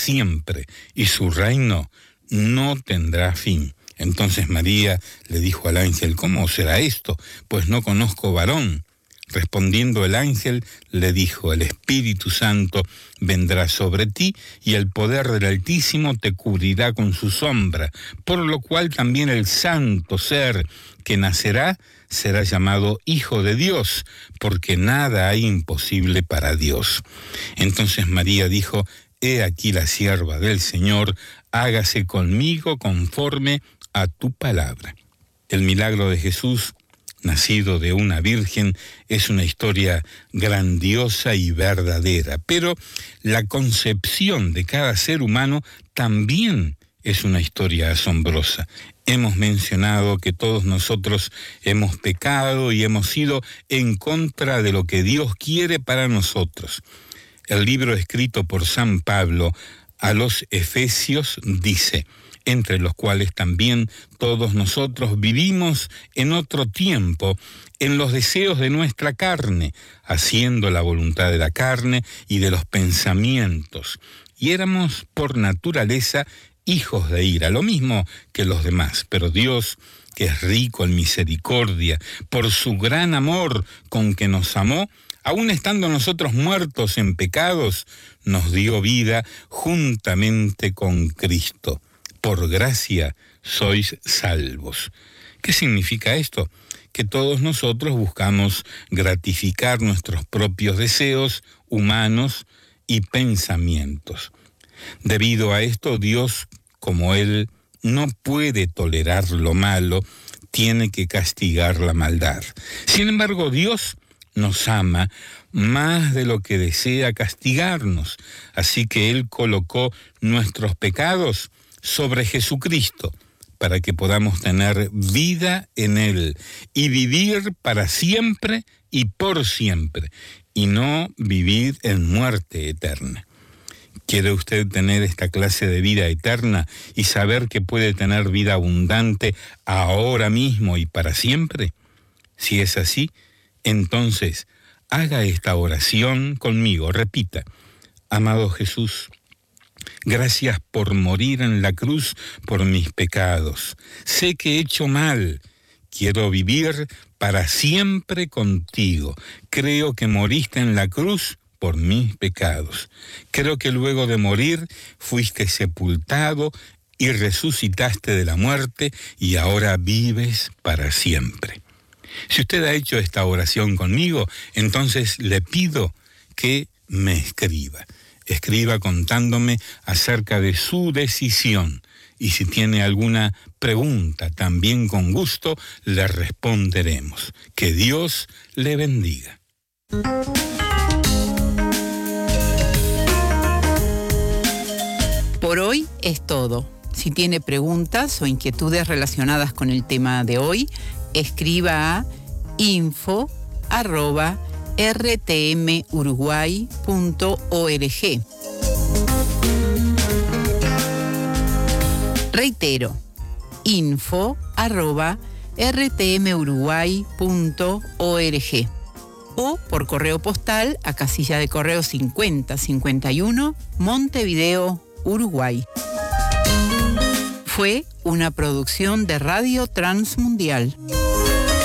siempre, y su reino no tendrá fin. Entonces María le dijo al ángel: ¿cómo será esto? Pues no conozco varón. Respondiendo el ángel, le dijo: el Espíritu Santo vendrá sobre ti, y el poder del Altísimo te cubrirá con su sombra, por lo cual también el santo ser que nacerá será llamado Hijo de Dios, porque nada hay imposible para Dios. Entonces María dijo: he aquí la sierva del Señor, hágase conmigo conforme a tu palabra. El milagro de Jesús, nacido de una virgen, es una historia grandiosa y verdadera, pero la concepción de cada ser humano también es una historia asombrosa. Hemos mencionado que todos nosotros hemos pecado y hemos ido en contra de lo que Dios quiere para nosotros. El libro escrito por San Pablo a los Efesios dice: entre los cuales también todos nosotros vivimos en otro tiempo, en los deseos de nuestra carne, haciendo la voluntad de la carne y de los pensamientos, y éramos por naturaleza hijos de ira, lo mismo que los demás. Pero Dios, que es rico en misericordia, por su gran amor con que nos amó, aun estando nosotros muertos en pecados, nos dio vida juntamente con Cristo. Por gracia sois salvos. ¿Qué significa esto? Que todos nosotros buscamos gratificar nuestros propios deseos humanos y pensamientos. Debido a esto, Dios, como Él no puede tolerar lo malo, tiene que castigar la maldad. Sin embargo, Dios nos ama más de lo que desea castigarnos, así que Él colocó nuestros pecados sobre Jesucristo, para que podamos tener vida en Él y vivir para siempre y por siempre, y no vivir en muerte eterna. ¿Quiere usted tener esta clase de vida eterna y saber que puede tener vida abundante ahora mismo y para siempre? Si es así, entonces haga esta oración conmigo. Repita: amado Jesús, gracias por morir en la cruz por mis pecados. Sé que he hecho mal. Quiero vivir para siempre contigo. Creo que moriste en la cruz por mis pecados. Creo que luego de morir fuiste sepultado y resucitaste de la muerte y ahora vives para siempre. Si usted ha hecho esta oración conmigo, entonces le pido que me escriba. Escriba contándome acerca de su decisión. Y si tiene alguna pregunta, también con gusto le responderemos. Que Dios le bendiga. Por hoy es todo. Si tiene preguntas o inquietudes relacionadas con el tema de hoy, escriba a info@rtmuruguay.org. Reitero, info@rtmuruguay.org o por correo postal a casilla de correo 5051, Montevideo, Uruguay. Fue una producción de Radio Transmundial.